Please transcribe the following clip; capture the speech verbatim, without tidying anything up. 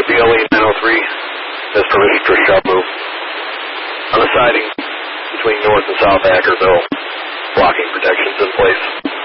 B L E nine oh three has permission for shop move. On the siding between North and South Ackerville, blocking protections in place.